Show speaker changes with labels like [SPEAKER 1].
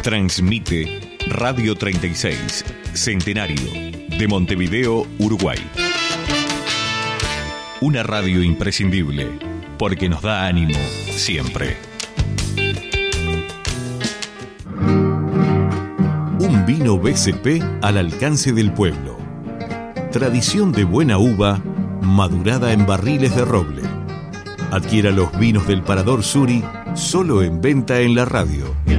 [SPEAKER 1] Transmite Radio 36, Centenario, de Montevideo, Uruguay. Una radio imprescindible, porque nos da ánimo siempre. Un vino BCP al alcance del pueblo. Tradición de buena uva, madurada en barriles de roble. Adquiera los vinos del Parador Suri, solo en venta en la radio.